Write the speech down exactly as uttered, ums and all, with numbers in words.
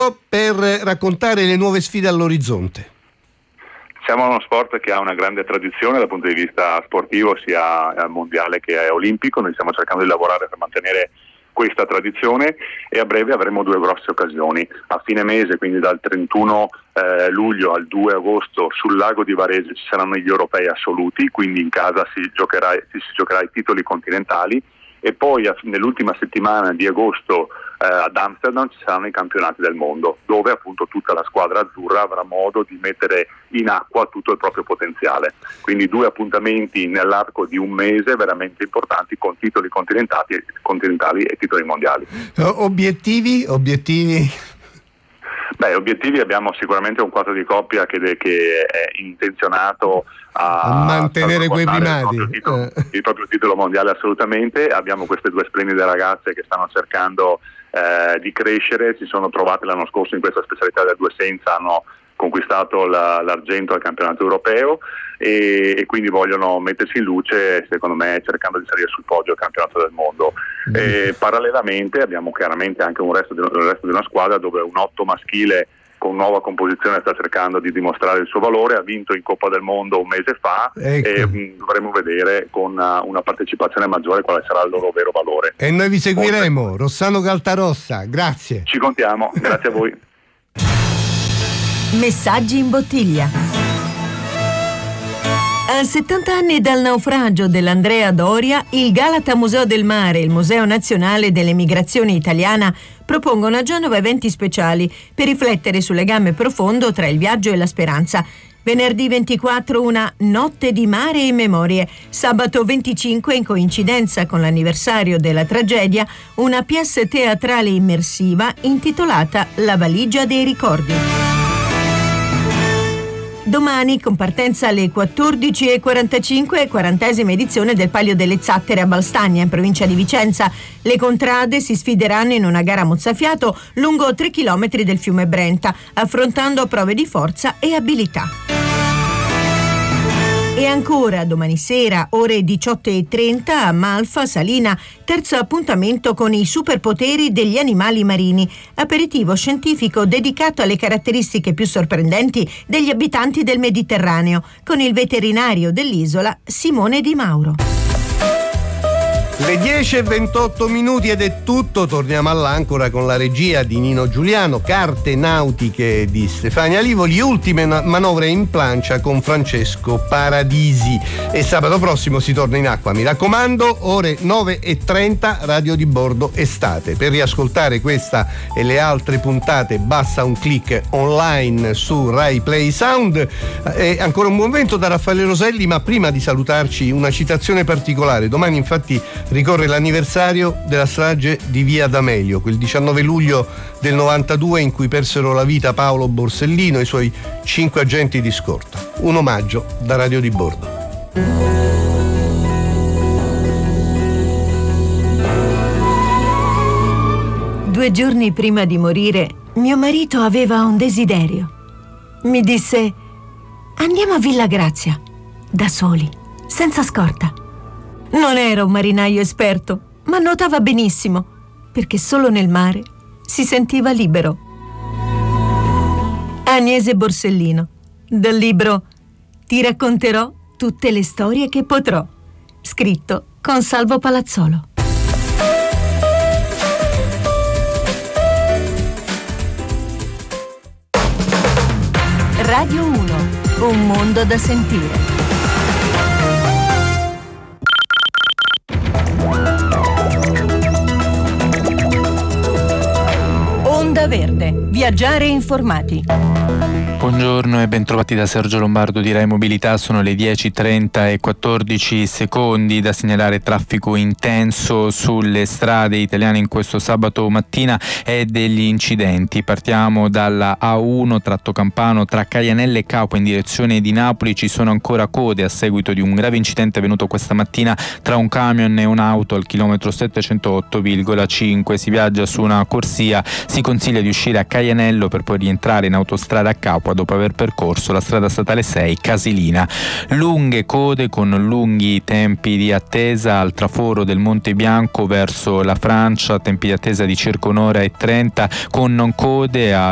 per raccontare le nuove sfide all'orizzonte. Siamo uno sport che ha una grande tradizione dal punto di vista sportivo, sia mondiale che olimpico. Noi stiamo cercando di lavorare per mantenere questa tradizione e a breve avremo due grosse occasioni. A fine mese, quindi dal trentuno eh, luglio al due agosto, sul lago di Varese ci saranno gli europei assoluti, quindi in casa si giocherà, si, si giocherà i titoli continentali, e poi a, nell'ultima settimana di agosto eh, ad Amsterdam ci saranno i campionati del mondo, dove appunto tutta la squadra azzurra avrà modo di mettere in acqua tutto il proprio potenziale. Quindi due appuntamenti nell'arco di un mese veramente importanti, con titoli continentali, continentali e titoli mondiali. Obiettivi? Obiettivi? Beh, obiettivi abbiamo sicuramente un quadro di coppia che, de, che è intenzionato a, a mantenere quei primati, il proprio, titolo, eh. il proprio titolo mondiale assolutamente. Abbiamo queste due splendide ragazze che stanno cercando eh, di crescere, si sono trovate l'anno scorso in questa specialità del due senza, hanno conquistato la, l'argento al campionato europeo e, e quindi vogliono mettersi in luce, secondo me, cercando di salire sul podio al campionato del mondo. Mm. E parallelamente abbiamo chiaramente anche un resto di, un resto di una squadra dove un otto maschile con nuova composizione sta cercando di dimostrare il suo valore, ha vinto in Coppa del Mondo un mese fa, ecco. E mh, dovremo vedere con una, una partecipazione maggiore quale sarà il loro vero valore. E noi vi seguiremo. Oltre. Rossano Galtarossa, grazie. Ci contiamo, grazie a voi. Messaggi in bottiglia. A settanta anni dal naufragio dell'Andrea Doria, il Galata Museo del Mare e il Museo Nazionale dell'Emigrazione Italiana propongono a Genova eventi speciali per riflettere sul legame profondo tra il viaggio e la speranza. Venerdì ventiquattro una notte di mare e memorie. Sabato venticinque, in coincidenza con l'anniversario della tragedia, una pièce teatrale immersiva intitolata La valigia dei ricordi. Domani, con partenza alle quattordici e quarantacinque, quarantesima edizione del Palio delle Zattere a Balstagna, in provincia di Vicenza. Le contrade si sfideranno in una gara mozzafiato lungo tre chilometri del fiume Brenta, affrontando prove di forza e abilità. E ancora domani sera, ore diciotto e trenta, a Malfa, Salina, terzo appuntamento con i superpoteri degli animali marini, aperitivo scientifico dedicato alle caratteristiche più sorprendenti degli abitanti del Mediterraneo, con il veterinario dell'isola Simone Di Mauro. Le dieci e ventotto minuti ed è tutto, torniamo all'ancora con la regia di Nino Giuliano, carte nautiche di Stefania Livoli, ultime manovre in plancia con Francesco Paradisi, e sabato prossimo si torna in acqua, mi raccomando, ore nove e trenta, Radio di Bordo estate. Per riascoltare questa e le altre puntate basta un click online su Rai Play Sound. E ancora un buon vento da Raffaele Roselli, ma prima di salutarci una citazione particolare. Domani infatti ricorre l'anniversario della strage di Via D'Amelio, quel diciannove luglio del novantadue in cui persero la vita Paolo Borsellino e i suoi cinque agenti di scorta. Un omaggio da Radio di Bordo. Due giorni prima di morire, mio marito aveva un desiderio. Mi disse: andiamo a Villa Grazia, da soli, senza scorta. Non era un marinaio esperto, ma nuotava benissimo, perché solo nel mare si sentiva libero. Agnese Borsellino, dal libro Ti racconterò tutte le storie che potrò, scritto con Salvo Palazzolo. Radio uno, un mondo da sentire. Onda Verde, viaggiare informati. Buongiorno e bentrovati da Sergio Lombardo di Rai Mobilità. Sono le dieci e trenta e quattordici secondi. Da segnalare traffico intenso sulle strade italiane in questo sabato mattina e degli incidenti. Partiamo dalla A uno tratto Campano tra Caianelle e Capua in direzione di Napoli. Ci sono ancora code a seguito di un grave incidente avvenuto questa mattina tra un camion e un'auto al chilometro settecentootto virgola cinque. Si viaggia su una corsia, si consiglia di uscire a Caianello per poi rientrare in autostrada a Capua dopo aver percorso la strada statale sei Casilina. Lunghe code con lunghi tempi di attesa al traforo del Monte Bianco verso la Francia, tempi di attesa di circa un'ora e trenta, con code a